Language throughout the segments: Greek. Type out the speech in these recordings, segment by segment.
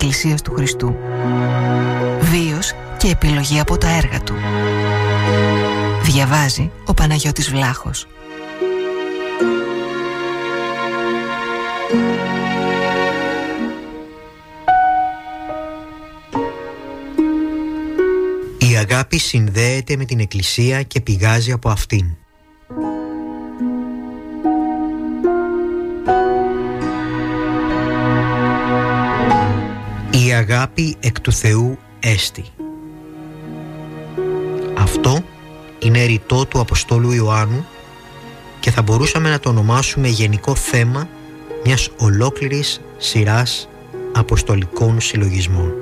Εκκλησίας του Χριστού. Βίος και επιλογή από τα έργα του. Διαβάζει ο Παναγιώτης Βλάχος. Η αγάπη συνδέεται με την Εκκλησία και πηγάζει από αυτήν. Η αγάπη εκ του Θεού έστι. Αυτό είναι ρητό του Αποστόλου Ιωάννου και θα μπορούσαμε να το ονομάσουμε γενικό θέμα μιας ολόκληρης σειράς αποστολικών συλλογισμών.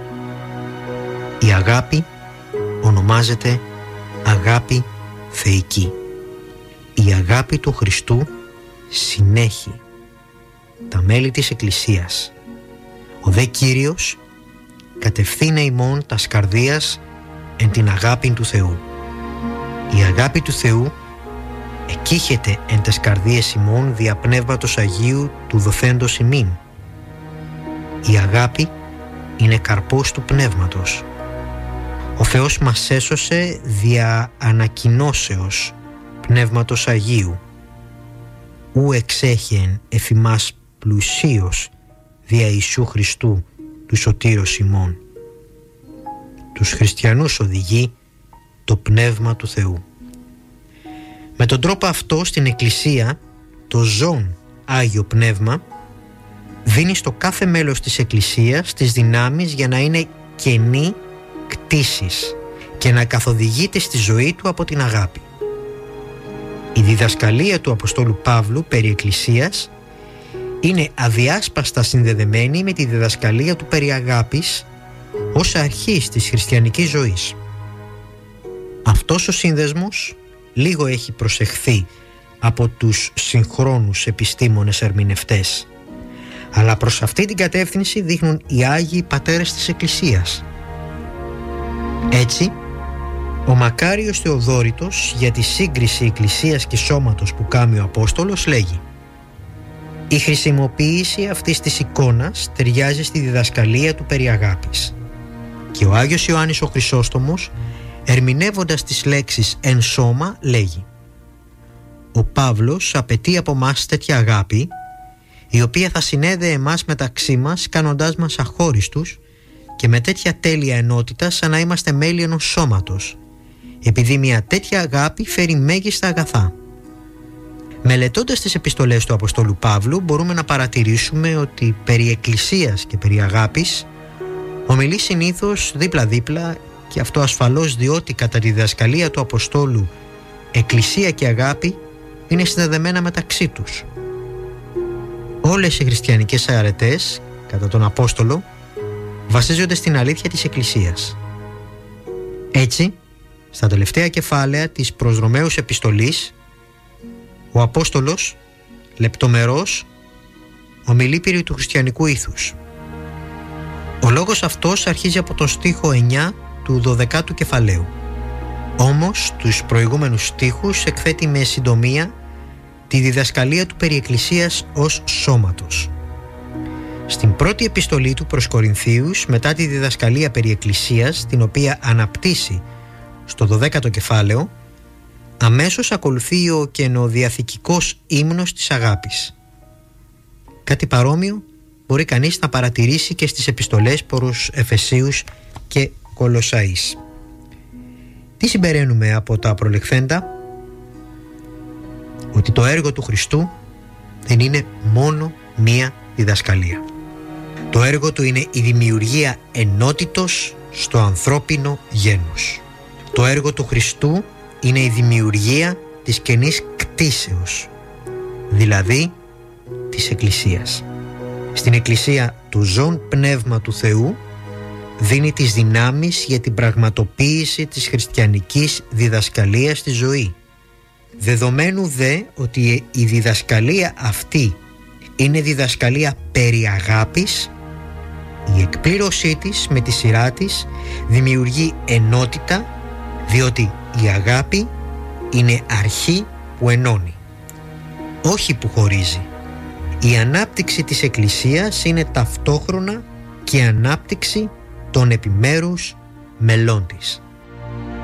Η αγάπη ονομάζεται αγάπη θεϊκή. Η αγάπη του Χριστού συνέχει τα μέλη της Εκκλησίας. Ο δε Κύριος κατευθύνε ημών τας καρδίας εν την αγάπη του Θεού. Η αγάπη του Θεού εκείχεται εν τες καρδίες ημών δια Πνεύματος Αγίου του δοθέντος ημίν. Η αγάπη είναι καρπός του Πνεύματος. Ο Θεός μας έσωσε δια ανακοινώσεως Πνεύματος Αγίου, ου εξέχεν εφημάς πλουσίως δια Ιησού Χριστού του σωτήρος ημών. Τους χριστιανούς οδηγεί το Πνεύμα του Θεού. Με τον τρόπο αυτό στην Εκκλησία το ζών Άγιο Πνεύμα δίνει στο κάθε μέλος της Εκκλησίας τις δυνάμεις για να είναι κενή κτήσεις και να καθοδηγείται στη ζωή του από την αγάπη. Η διδασκαλία του Αποστόλου Παύλου περί Εκκλησίας είναι αδιάσπαστα συνδεδεμένη με τη διδασκαλία του περί αγάπης ως αρχής της χριστιανικής ζωής. Αυτός ο σύνδεσμος λίγο έχει προσεχθεί από τους συγχρόνους επιστήμονες ερμηνευτές, αλλά προς αυτή την κατεύθυνση δείχνουν οι Άγιοι Πατέρες της Εκκλησίας. Έτσι, ο μακάριος Θεοδόρητος για τη σύγκριση Εκκλησίας και σώματος που κάνει ο Απόστολος λέγει: η χρησιμοποίηση αυτής της εικόνας ταιριάζει στη διδασκαλία του περί αγάπης. Και ο Άγιος Ιωάννης ο Χρυσόστομος, ερμηνεύοντας τις λέξεις «εν σώμα», λέγει: ο Παύλος απαιτεί από μας τέτοια αγάπη, η οποία θα συνέδεε εμάς μεταξύ μας, κάνοντάς μας αχώριστους και με τέτοια τέλεια ενότητα σαν να είμαστε μέλη ενός σώματος, επειδή μια τέτοια αγάπη φέρει μέγιστα αγαθά. Μελετώντας τις επιστολές του Αποστόλου Παύλου μπορούμε να παρατηρήσουμε ότι περί Εκκλησίας και περί αγάπης ομιλεί συνήθως δίπλα-δίπλα, και αυτό ασφαλώς διότι κατά τη διδασκαλία του Αποστόλου Εκκλησία και αγάπη είναι συνδεδεμένα μεταξύ τους. Όλες οι χριστιανικές αρετές κατά τον Απόστολο βασίζονται στην αλήθεια της Εκκλησίας. Έτσι, στα τελευταία κεφάλαια της προς Ρωμαίους επιστολής, ο Απόστολος λεπτομερώς ομιλεί περί του χριστιανικού ήθους. Ο λόγος αυτός αρχίζει από τον στίχο 9 του 12ου κεφαλαίου. Όμως τους προηγούμενους στίχους εκθέτει με συντομία τη διδασκαλία του περί Εκκλησίας ως σώματος. Στην πρώτη επιστολή του προς Κορινθίους, μετά τη διδασκαλία περί Εκκλησίας, την οποία αναπτύσσει στο 12ο κεφάλαιο, αμέσως ακολουθεί ο καινοδιαθηκικός ύμνος της αγάπης. Κάτι παρόμοιο μπορεί κανείς να παρατηρήσει και στις επιστολές προς Εφεσίους και Κολοσσαείς. Τι συμπεραίνουμε από τα προλεχθέντα? Ότι το έργο του Χριστού δεν είναι μόνο μία διδασκαλία. Το έργο του είναι η δημιουργία ενότητος στο ανθρώπινο γένος. Το έργο του Χριστού είναι η δημιουργία της καινής κτήσεως, δηλαδή της Εκκλησίας. Στην Εκκλησία το ζών Πνεύμα του Θεού δίνει τις δυνάμεις για την πραγματοποίηση της χριστιανικής διδασκαλίας στη ζωή. Δεδομένου δε ότι η διδασκαλία αυτή είναι διδασκαλία περί αγάπης, η εκπλήρωσή της με τη σειρά της δημιουργεί ενότητα, διότι η αγάπη είναι αρχή που ενώνει, όχι που χωρίζει. Η ανάπτυξη της Εκκλησίας είναι ταυτόχρονα και ανάπτυξη των επιμέρους μελών της.